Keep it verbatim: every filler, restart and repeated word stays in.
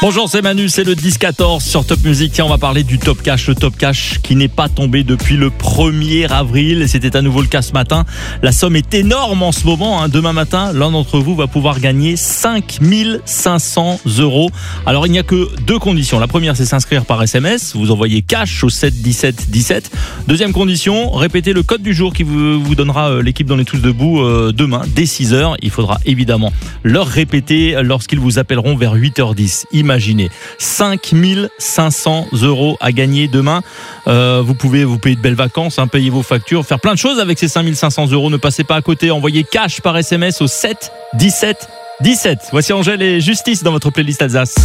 Bonjour, c'est Manu, c'est le dix quatorze sur Top Music. Tiens, on va parler du Top Cash, le Top Cash qui n'est pas tombé depuis le premier avril. C'était à nouveau le cas ce matin. La somme est énorme en ce moment. Hein. Demain matin, l'un d'entre vous va pouvoir gagner cinq mille cinq cents euros. Alors, il n'y a que deux conditions. La première, c'est s'inscrire par S M S. Vous envoyez cash au sept dix-sept dix-sept. Deuxième condition, répétez le code du jour qui vous, vous donnera l'équipe dans les tous debout euh, demain dès six heures. Il faudra évidemment leur répéter lorsqu'ils vous appelleront vers huit heures dix. Imaginez, cinq mille cinq cents euros à gagner demain. Euh, vous pouvez vous payer de belles vacances, hein, payer vos factures, faire plein de choses avec ces cinq mille cinq cents euros. Ne passez pas à côté. Envoyez cash par S M S au sept dix-sept dix-sept. Voici Angèle et Justice dans votre playlist Alsace.